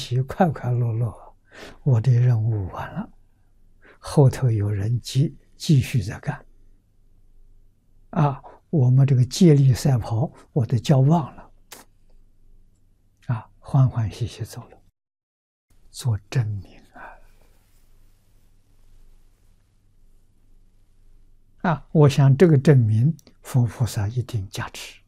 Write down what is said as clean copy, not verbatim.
喜，快快乐乐，我的任务完了，后头有人继续在干。啊，我们这个接力赛跑，我都叫忘了。啊，欢欢喜喜走了，做证明啊！我想这个证明佛菩萨一定加持。